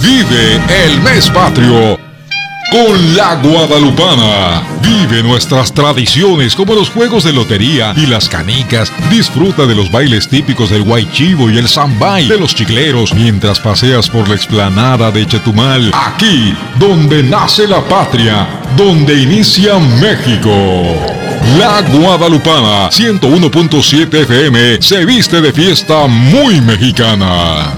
Vive el mes patrio con la Guadalupana. Vive nuestras tradiciones como los juegos de lotería y las canicas. Disfruta de los bailes típicos del Guaychivo y el Zambay, de los chicleros, mientras paseas por la explanada de Chetumal. Aquí, donde nace la patria, donde inicia México. La Guadalupana, 101.7 FM, se viste de fiesta muy mexicana.